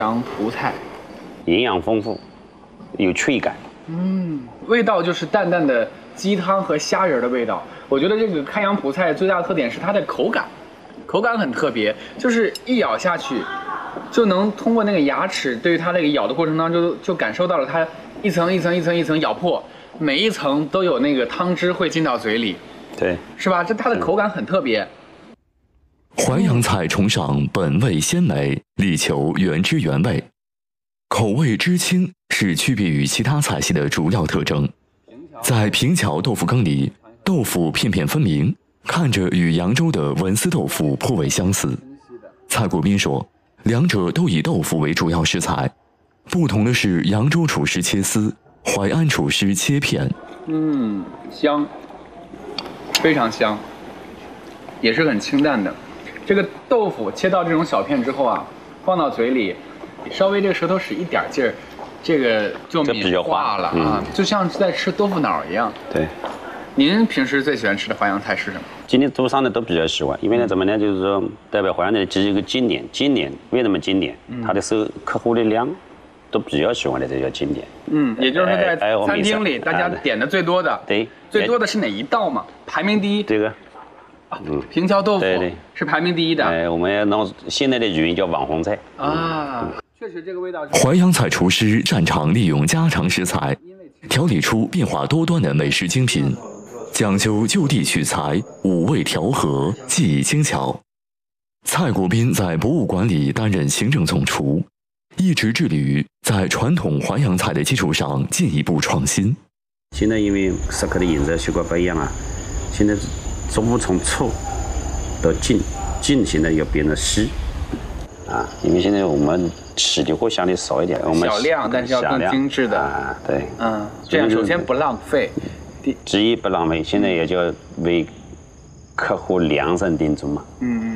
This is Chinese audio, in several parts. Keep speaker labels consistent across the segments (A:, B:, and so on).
A: 洋葡菜，
B: 营养丰富，有脆感。
A: 味道就是淡淡的鸡汤和虾仁的味道。我觉得这个开阳葡菜最大的特点是它的口感，口感很特别，就是一咬下去，就能通过那个牙齿对于它那个咬的过程当中就感受到了它一层一层一层一层咬破，每一层都有那个汤汁会进到嘴里，
B: 对，
A: 是吧？这它的口感很特别。
C: 淮扬菜崇尚本味鲜美，力求原汁原味，口味知轻是区别于其他菜系的主要特征。在平桥豆腐羹里，豆腐片片分明，看着与扬州的文思豆腐颇为相似。蔡国斌说，两者都以豆腐为主要食材，不同的是扬州厨师切丝，淮安厨师切片。
A: 香，非常香，也是很清淡的。这个豆腐切到这种小片之后啊，放到嘴里，稍微这个舌头使一点劲儿，这个就抿化了啊，就像是在吃豆腐脑一样。
B: 对。
A: 您平时最喜欢吃的淮扬菜是什么？
B: 今天桌上的都比较喜欢，因为呢，怎么呢？就是说代表淮扬的这是一个经典。经典为什么经典？它的客户的量都比较喜欢的，这叫经典。
A: 也就是说在餐厅里大家点的最多的，
B: 对，
A: 最多的是哪一道嘛？排名第一。
B: 这个。
A: 平桥豆腐
B: 对
A: 是排名第一的。
B: 我们要弄现在的语言叫网红菜
A: 啊，确实这个味道。
C: 淮扬菜厨师擅长利用家常食材，调理出变化多端的美食精品，讲究就地取材，五味调和，技艺精巧。蔡国斌在博物馆里担任行政总厨，一直致力于在传统淮扬菜的基础上进一步创新。
B: 现在因为食客的饮食习惯不一样啊，现在逐步从粗到净现在要变成细啊，因为现在我们吃的会相对少一点，我们
A: 小量但是要更精致的
B: 啊，对，
A: 这样首先不浪费，
B: 第一不浪费，现在也就为客户量身定做嘛。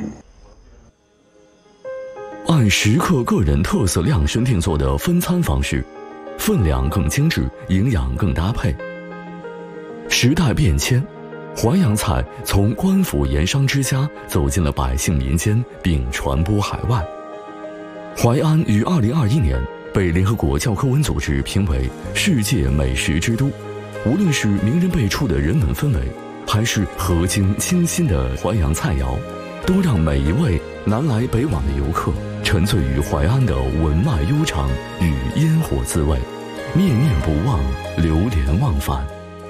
C: 按食客个人特色量身定做的分餐方式，分量更精致，营养更搭配。时代变迁，淮扬菜从官府盐商之家走进了百姓民间，并传播海外。淮安于2021年被联合国教科文组织评为世界美食之都，无论是名人辈出的人文氛围，还是合精清新的淮扬菜肴，都让每一位南来北往的游客沉醉于淮安的文脉悠长与烟火滋味，念念不忘，流连忘返。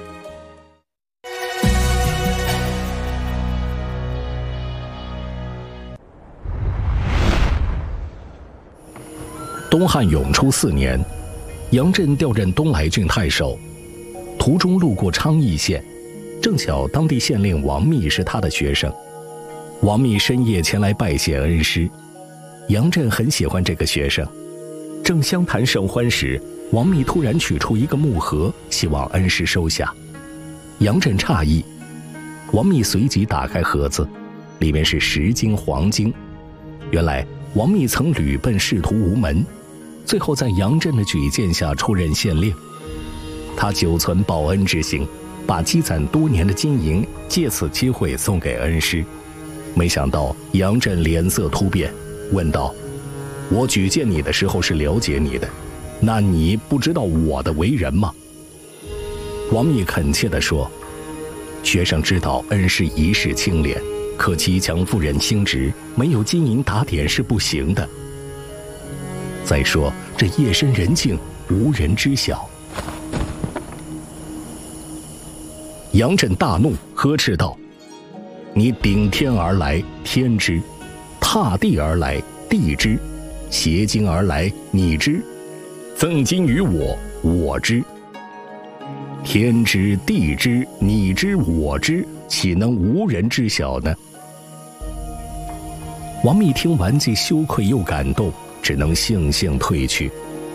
D: 东汉永初4年，杨震调任东莱郡太守，途中路过昌邑县，正巧当地县令王密是他的学生。王密深夜前来拜谢恩师，杨震很喜欢这个学生。正相谈甚欢时，王密突然取出一个木盒，希望恩师收下。杨震诧异，王密随即打开盒子，里面是10斤黄金。原来王密曾屡奔仕途无门，最后在杨震的举荐下出任县令。他久存报恩之心，把积攒多年的金银借此机会送给恩师。没想到杨震脸色突变，问道：“我举荐你的时候是了解你的，那你不知道我的为人吗？”王密恳切地说：“学生知道恩师一世清廉，可极强妇人心直，没有金银打点是不行的。再说这夜深人静，无人知晓。”杨震大怒，呵斥道：“你顶天而来，天知；踏地而来，地知；携金而来，你知；赠金于我，我知。天知，地知，你知，我知，岂能无人知晓呢？”王密听完，既羞愧又感动，只能悻悻退去。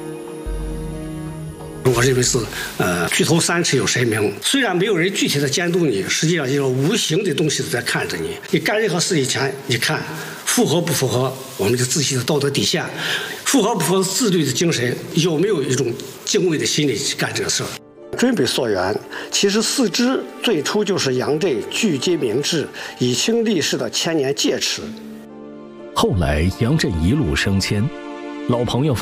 E: 我认为是，举头三尺有神明。虽然没有人具体的监督你，实际上就是无形的东西在看着你。你干任何事以前，你看符合不符合我们的自己的道德底线，符合不符合自律的精神，有没有一种敬畏的心理去干这个事儿。追本溯源，其实四支最初就是杨震聚精明志、以清立世的千年戒尺。
D: 后来杨震一路升迁， 老朋友